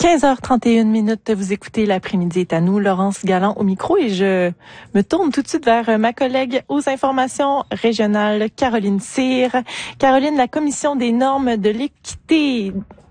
15h31, vous écoutez L'après-midi est à nous, Laurence Galland au micro et je me tourne tout de suite vers ma collègue aux informations régionales, Caroline Cyr. Caroline, la Commission des normes de l'équité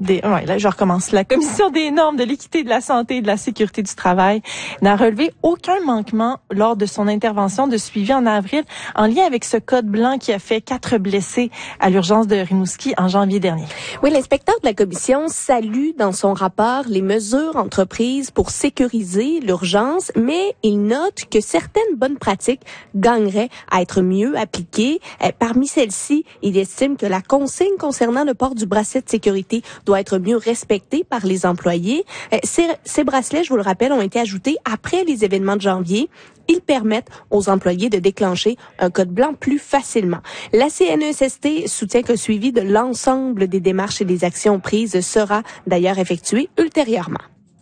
La Commission des normes de l'équité, de la santé et de la sécurité du travail n'a relevé aucun manquement lors de son intervention de suivi en avril en lien avec ce code blanc qui a fait 4 blessés à l'urgence de Rimouski en janvier dernier. Oui, l'inspecteur de la Commission salue dans son rapport les mesures entreprises pour sécuriser l'urgence, mais il note que certaines bonnes pratiques gagneraient à être mieux appliquées. Parmi celles-ci, il estime que la consigne concernant le port du bracelet de sécurité doit être mieux respectée par les employés. Ces bracelets, je vous le rappelle, ont été ajoutés après les événements de janvier. Ils permettent aux employés de déclencher un code blanc plus facilement. La CNESST soutient qu'un suivi de l'ensemble des démarches et des actions prises sera d'ailleurs effectué ultérieurement.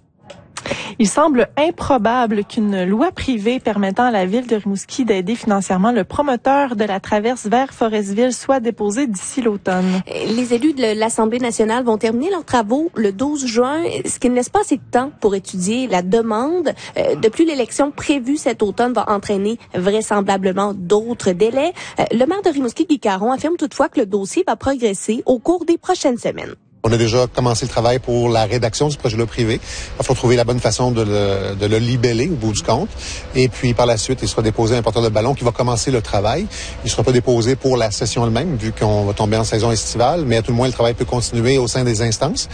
Il semble improbable qu'une loi privée permettant à la ville de Rimouski d'aider financièrement le promoteur de la traverse vers Forestville soit déposée d'ici l'automne. Les élus de l'Assemblée nationale vont terminer leurs travaux le 12 juin, ce qui ne laisse pas assez de temps pour étudier la demande. De plus, l'élection prévue cet automne va entraîner vraisemblablement d'autres délais. Le maire de Rimouski, Guy Caron, affirme toutefois que le dossier va progresser au cours des prochaines semaines. On a déjà commencé le travail pour la rédaction du projet de loi privé. Il faut trouver la bonne façon de le libeller au bout du compte. Et puis, par la suite, il sera déposé à un porteur de ballon qui va commencer le travail. Il ne sera pas déposé pour la session elle-même, vu qu'on va tomber en saison estivale, mais à tout le moins, le travail peut continuer au sein des instances.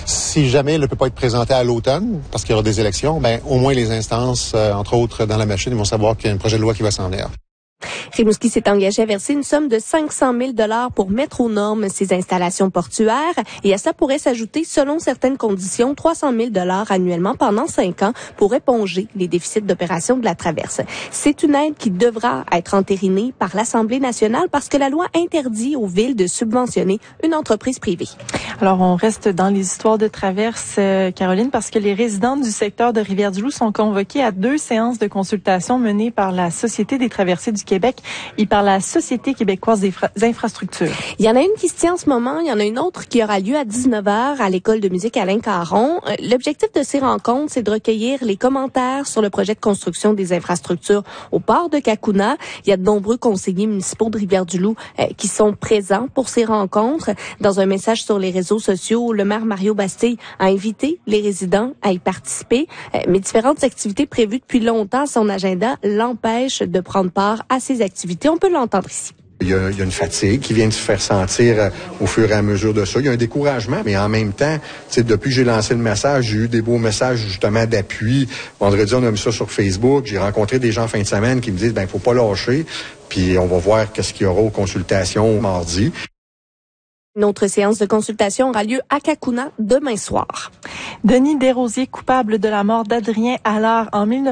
Si jamais il ne peut pas être présenté à l'automne, parce qu'il y aura des élections, au moins les instances, entre autres dans la machine, ils vont savoir qu'il y a un projet de loi qui va s'en venir. Rimouski s'est engagé à verser une somme de 500 000 $ pour mettre aux normes ses installations portuaires et à ça pourrait s'ajouter, selon certaines conditions, 300 000 $ annuellement pendant 5 ans pour éponger les déficits d'opération de la traverse. C'est une aide qui devra être entérinée par l'Assemblée nationale parce que la loi interdit aux villes de subventionner une entreprise privée. Alors, on reste dans les histoires de traverse, Caroline, parce que les résidents du secteur de Rivière-du-Loup sont convoqués à 2 séances de consultation menées par la Société des traversiers du Québec et par la Société québécoise des infrastructures. Il y en a une qui se tient en ce moment, il y en a une autre qui aura lieu à 19h à l'école de musique Alain Caron. L'objectif de ces rencontres, c'est de recueillir les commentaires sur le projet de construction des infrastructures au port de Cacouna. Il y a de nombreux conseillers municipaux de Rivière-du-Loup qui sont présents pour ces rencontres. Dans un message sur les réseaux sociaux, le maire Mario Bastille a invité les résidents à y participer, mais différentes activités prévues depuis longtemps à son agenda l'empêchent de prendre part à ces activités. On peut l'entendre ici. Il y a une fatigue qui vient de se faire sentir au fur et à mesure de ça. Il y a un découragement, mais en même temps, depuis que j'ai lancé le message, j'ai eu des beaux messages justement d'appui. Vendredi, on a mis ça sur Facebook. J'ai rencontré des gens en fin de semaine qui me disent, faut pas lâcher. Puis on va voir qu'est-ce qu'il y aura aux consultations mardi. Une autre séance de consultation aura lieu à Cacouna demain soir. Denis Desrosiers, coupable de la mort d'Adrien Allard en